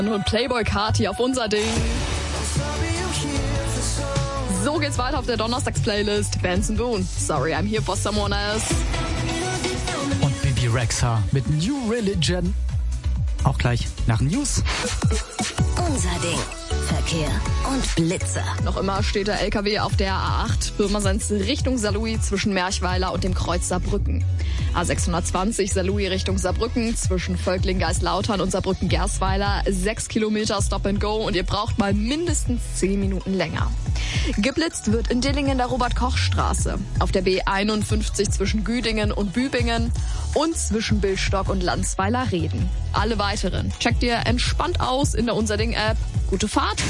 Und Playboy Carti auf unser Ding. So geht's weiter auf der Donnerstags-Playlist. Benson Boone, Sorry I'm Here for Someone Else. Und Bibi Rexha mit New Religion. Auch gleich nach den News. Unser Ding. Verkehr und Blitzer. Noch immer steht der LKW auf der A8 Pirmasens Richtung Saarlouis zwischen Merchweiler und dem Kreuz Saarbrücken. A620 Saarlouis Richtung Saarbrücken zwischen Völkling-Geislautern und Saarbrücken-Gersweiler 6 Kilometer Stop and Go und ihr braucht mal mindestens 10 Minuten länger. Geblitzt wird in Dillingen der Robert-Koch-Straße, auf der B51 zwischen Güdingen und Bübingen und zwischen Billstock und Landsweiler-Reden. Alle weiteren checkt ihr entspannt aus in der Unser Ding-App. Gute Fahrt!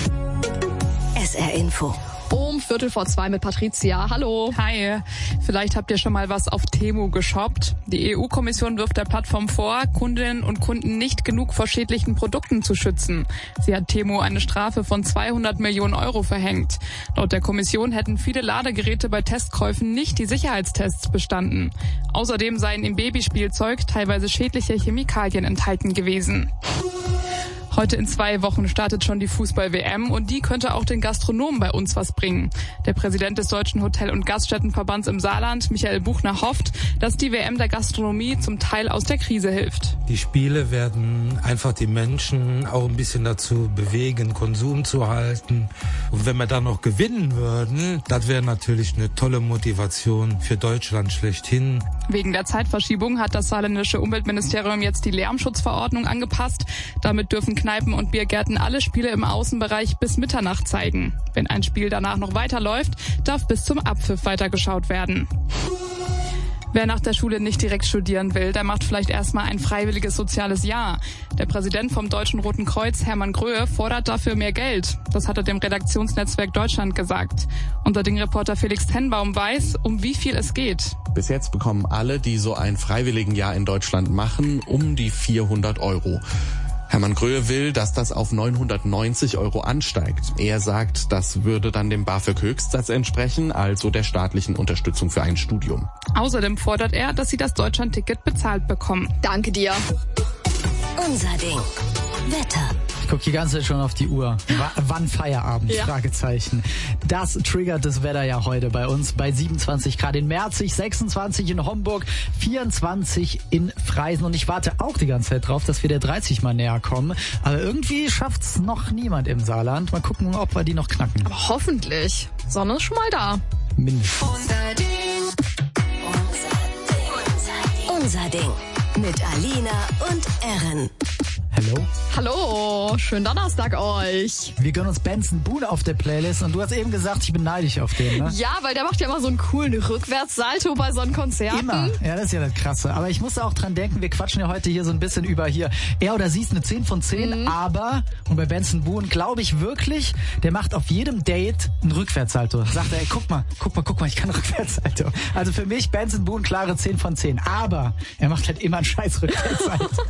SR Info. Um 2:45 mit Patricia. Hallo. Hi. Vielleicht habt ihr schon mal was auf Temu geshoppt. Die EU-Kommission wirft der Plattform vor, Kundinnen und Kunden nicht genug vor schädlichen Produkten zu schützen. Sie hat Temu eine Strafe von 200 Millionen Euro verhängt. Laut der Kommission hätten viele Ladegeräte bei Testkäufen nicht die Sicherheitstests bestanden. Außerdem seien im Babyspielzeug teilweise schädliche Chemikalien enthalten gewesen. Heute in 2 Wochen startet schon die Fußball-WM und die könnte auch den Gastronomen bei uns was bringen. Der Präsident des Deutschen Hotel- und Gaststättenverbands im Saarland, Michael Buchner, hofft, dass die WM der Gastronomie zum Teil aus der Krise hilft. Die Spiele werden einfach die Menschen auch ein bisschen dazu bewegen, Konsum zu halten. Und wenn wir dann noch gewinnen würden, das wäre natürlich eine tolle Motivation für Deutschland schlechthin. Wegen der Zeitverschiebung hat das saarländische Umweltministerium jetzt die Lärmschutzverordnung angepasst. Damit dürfen Kneipen und Biergärten alle Spiele im Außenbereich bis Mitternacht zeigen. Wenn ein Spiel danach noch weiterläuft, darf bis zum Abpfiff weitergeschaut werden. Wer nach der Schule nicht direkt studieren will, der macht vielleicht erstmal ein freiwilliges soziales Jahr. Der Präsident vom Deutschen Roten Kreuz, Hermann Gröhe, fordert dafür mehr Geld. Das hat er dem Redaktionsnetzwerk Deutschland gesagt. Unser Ding-Reporter Felix Tenbaum weiß, um wie viel es geht. Bis jetzt bekommen alle, die so ein Freiwilligenjahr in Deutschland machen, um die 400 Euro. Hermann Gröhe will, dass das auf 990 Euro ansteigt. Er sagt, das würde dann dem BAföG-Höchstsatz entsprechen, also der staatlichen Unterstützung für ein Studium. Außerdem fordert er, dass sie das Deutschland-Ticket bezahlt bekommen. Danke dir. Unser Ding. Wetter. Ich gucke die ganze Zeit schon auf die Uhr. Wann Feierabend? Ja. Fragezeichen. Das triggert das Wetter ja heute bei uns. Bei 27 Grad in Merzig, 26 in Homburg, 24 in Freisen. Und ich warte auch die ganze Zeit drauf, dass wir der 30 mal näher kommen. Aber irgendwie schafft's noch niemand im Saarland. Mal gucken, ob wir die noch knacken. Aber hoffentlich. Sonne ist schon mal da. Mindestens. Unser Ding. Mit Alina und Erin. Hello? Hallo, schönen Donnerstag euch. Wir gönnen uns Benson Boone auf der Playlist und du hast eben gesagt, ich bin neidisch auf den, ne? Ja, weil der macht ja immer so einen coolen Rückwärtssalto bei so einem Konzerten. Immer. Ja, das ist ja das Krasse. Aber ich musste auch dran denken, wir quatschen ja heute hier so ein bisschen über hier. Er oder sie ist eine 10 von 10, aber, und bei Benson Boone glaube ich wirklich, der macht auf jedem Date einen Rückwärtssalto. Sagt er, ey, guck mal, ich kann Rückwärtssalto. Also für mich Benson Boone klare 10 von 10. Aber er macht halt immer einen scheiß Rückwärtssalto.